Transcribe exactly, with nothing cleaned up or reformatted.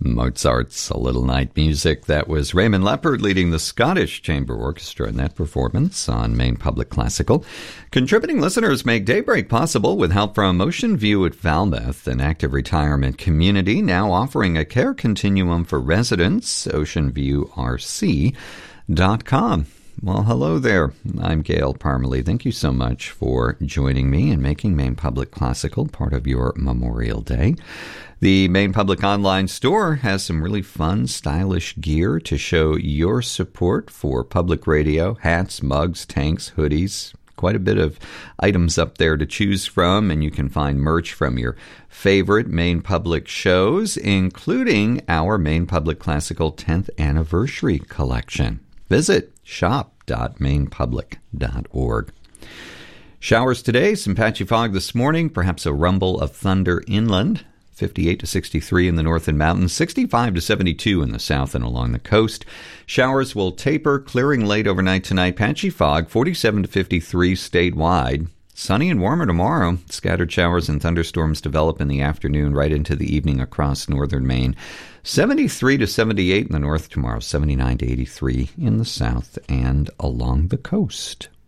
Mozart's A Little Night Music. That was Raymond Leppard leading the Scottish Chamber Orchestra in that performance on Maine Public Classical. Contributing listeners make Daybreak possible with help from Ocean View at Falmouth, an active retirement community now offering a care continuum for residents. ocean view r c dot com. Well, hello there. I'm Gail Parmalee. Thank you so much for joining me and making Maine Public Classical part of your Memorial Day. The Maine Public Online Store has some really fun, stylish gear to show your support for public radio, hats, mugs, tanks, hoodies. Quite a bit of items up there to choose from, and you can find merch from your favorite Maine Public shows, including our Maine Public Classical tenth Anniversary Collection. Visit shop dot maine public dot org. Showers today, some patchy fog this morning, perhaps a rumble of thunder inland. fifty-eight to sixty-three in the north and mountains, sixty-five to seventy-two in the south and along the coast. Showers will taper, clearing late overnight tonight. Patchy fog, forty-seven to fifty-three statewide. Sunny and warmer tomorrow. Scattered showers and thunderstorms develop in the afternoon right into the evening across northern Maine. seventy-three to seventy-eight in the north tomorrow, seventy-nine to eighty-three in the south and along the coast.